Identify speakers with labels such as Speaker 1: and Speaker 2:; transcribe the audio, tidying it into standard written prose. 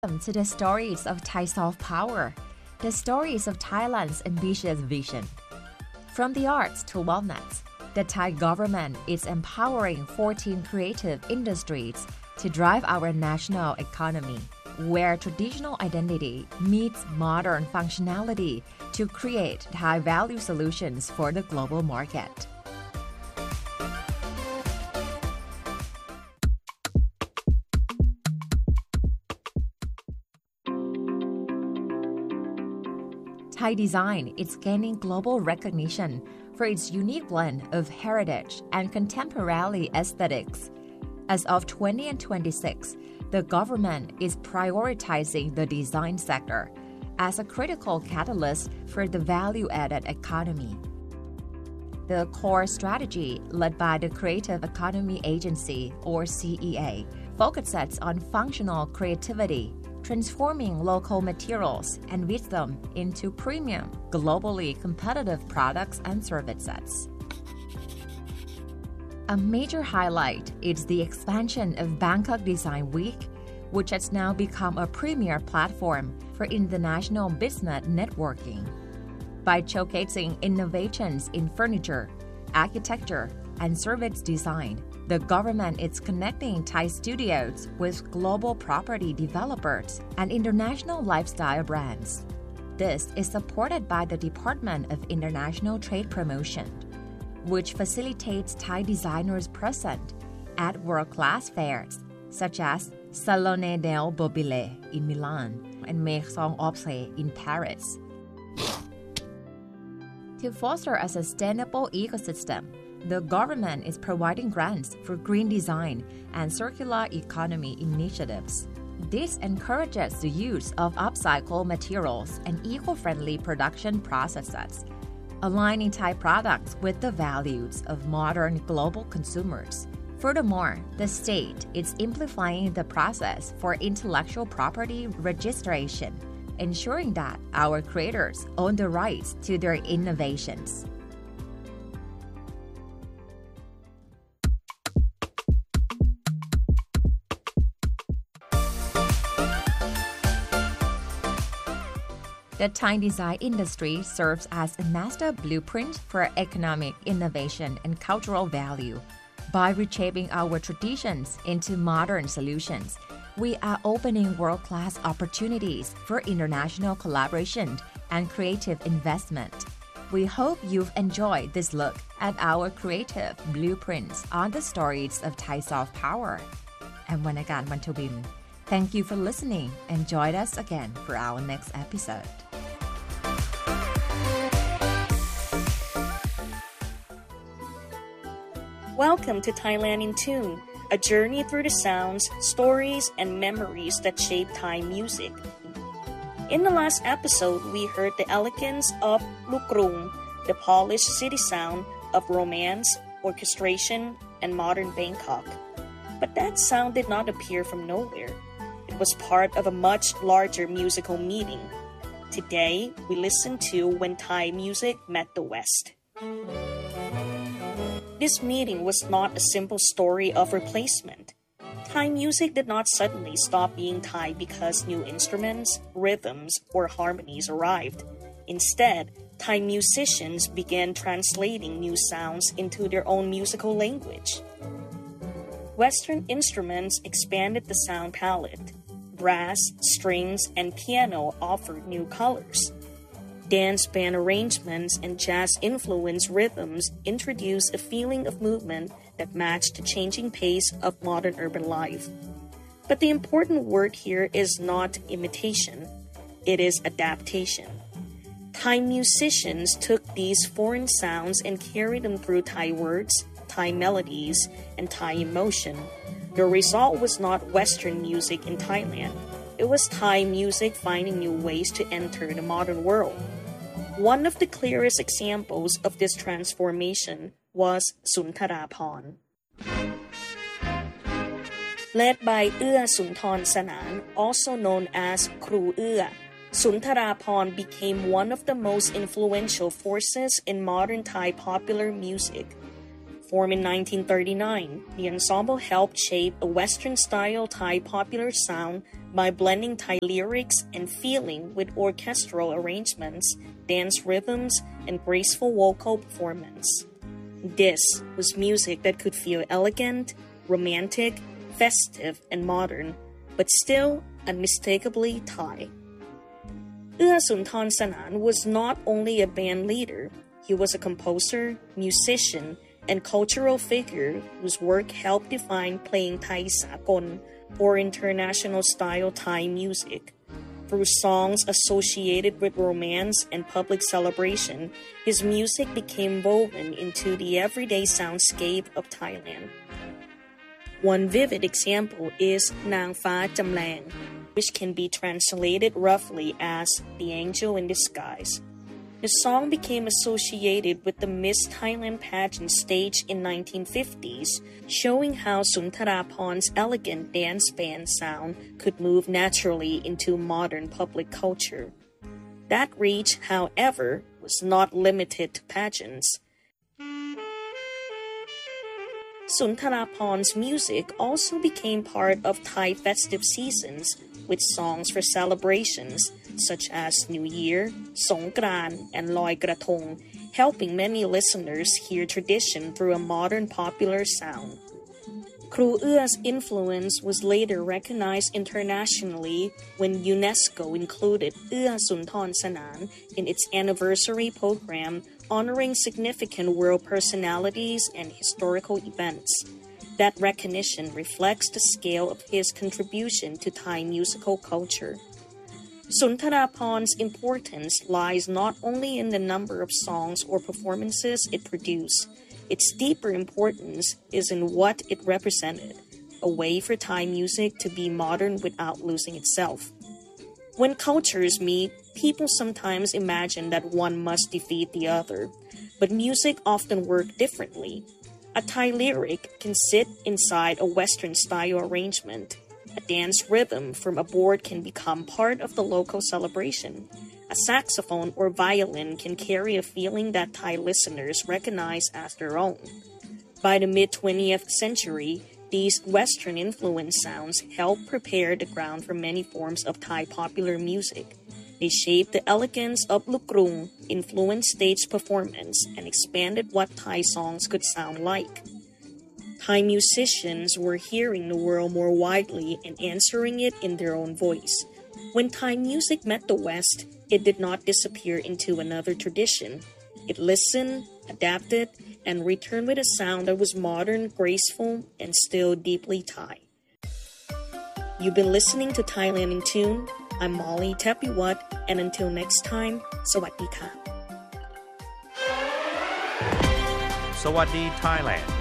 Speaker 1: Welcome to the stories of Thai soft power, the stories of Thailand's ambitious vision. From the arts to wellness, the Thai government is empowering 14 creative industries to drive our national economy, where traditional identity meets modern functionality to create high-value solutions for the global market. Thai design is gaining global recognition for its unique blend of heritage and contemporary aesthetics. As of 2026, the government is prioritizing the design sector as a critical catalyst for the value-added economy. The core strategy, led by the Creative Economy Agency, or CEA, focuses on functional creativity, transforming local materials and wisdom into premium, globally competitive products and services. A major highlight is the expansion of Bangkok Design Week, which has now become a premier platform for international business networking. By showcasing innovations in furniture, architecture, and service design, the government is connecting Thai studios with global property developers and international lifestyle brands. This is supported by the Department of International Trade Promotion, which facilitates Thai designers present at world-class fairs such as Salone del Mobile in Milan and Maison Objet in Paris. To foster a sustainable ecosystem, the government is providing grants for green design and circular economy initiatives. This encourages the use of upcycled materials and eco-friendly production processes, aligning Thai products with the values of modern global consumers. Furthermore, the state is simplifying the process for intellectual property registration, ensuring that our creators own the rights to their innovations. The Thai design industry serves as a master blueprint for economic innovation and cultural value. By reshaping our traditions into modern solutions, we are opening world-class opportunities for international collaboration and creative investment. We hope you've enjoyed this look at our creative blueprints on the stories of Thai soft power. I'm Wanagan Wantobin. Thank you for listening and join us again for our next episode.
Speaker 2: Welcome to Thailand in Tune, a journey through the sounds, stories, and memories that shape Thai music. In the last episode, we heard the elegance of Lukrung, the polished city sound of romance, orchestration, and modern Bangkok. But that sound did not appear from nowhere. It was part of a much larger musical meeting. Today, we listen to When Thai Music Met the West. This meeting was not a simple story of replacement. Thai music did not suddenly stop being Thai because new instruments, rhythms, or harmonies arrived. Instead, Thai musicians began translating new sounds into their own musical language. Western instruments expanded the sound palette. Brass, strings, and piano offered new colors. Dance band arrangements and jazz-influenced rhythms introduce a feeling of movement that matched the changing pace of modern urban life. But the important word here is not imitation, it is adaptation. Thai musicians took these foreign sounds and carried them through Thai words, Thai melodies, and Thai emotion. The result was not Western music in Thailand. It was Thai music finding new ways to enter the modern world. One of the clearest examples of this transformation was Suntaraphorn. Led by Ua Sunthorn Sanan, also known as Kru Ua, Suntaraphorn became one of the most influential forces in modern Thai popular music. Formed in 1939, the ensemble helped shape a Western-style Thai popular sound by blending Thai lyrics and feeling with orchestral arrangements, dance rhythms, and graceful vocal performance. This was music that could feel elegant, romantic, festive, and modern, but still unmistakably Thai. Ua Sunthorn Sanan was not only a band leader, he was a composer, musician, and cultural figure whose work helped define playing Thai Sakon, or international style Thai music. Through songs associated with romance and public celebration, his music became woven into the everyday soundscape of Thailand. One vivid example is Nang Fa Jamlang, which can be translated roughly as the angel in disguise. The song became associated with the Miss Thailand pageant staged in 1950s, showing how Suntharaporn's elegant dance band sound could move naturally into modern public culture. That reach, however, was not limited to pageants. Suntharaporn's music also became part of Thai festive seasons, with songs for celebrations such as New Year, Songkran, and Loi Krathong, helping many listeners hear tradition through a modern popular sound. Kru Ua's influence was later recognized internationally when UNESCO included Ua Sunthorn Sanan in its anniversary program honoring significant world personalities and historical events. That recognition reflects the scale of his contribution to Thai musical culture. Suntharaporn's importance lies not only in the number of songs or performances it produced. Its deeper importance is in what it represented, a way for Thai music to be modern without losing itself. When cultures meet, people sometimes imagine that one must defeat the other, but music often works differently. A Thai lyric can sit inside a Western-style arrangement. A dance rhythm from a board can become part of the local celebration. A saxophone or violin can carry a feeling that Thai listeners recognize as their own. By the mid-20th century, these Western-influenced sounds helped prepare the ground for many forms of Thai popular music. They shaped the elegance of Lukrung, influenced stage performance, and expanded what Thai songs could sound like. Thai musicians were hearing the world more widely and answering it in their own voice. When Thai music met the West, it did not disappear into another tradition. It listened, adapted, and returned with a sound that was modern, graceful, and still deeply Thai. You've been listening to Thailand in Tune. I'm Molly Tepiwat, and until next time, Sawadee Ka.
Speaker 3: Sawadee Thailand